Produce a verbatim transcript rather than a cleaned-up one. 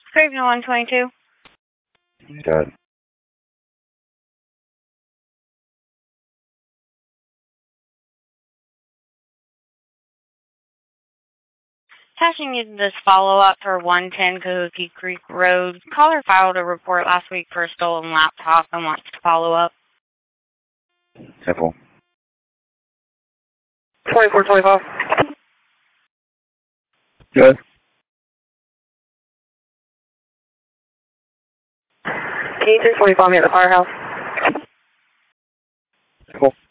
Craven one twenty-two. Got it. Attaching you to this follow-up for one ten Cahokia Creek Road. Caller filed a report last week for a stolen laptop and wants to follow up. Simple. twenty-four twenty-five. Good. Can you three twenty-five me at the firehouse? Cool.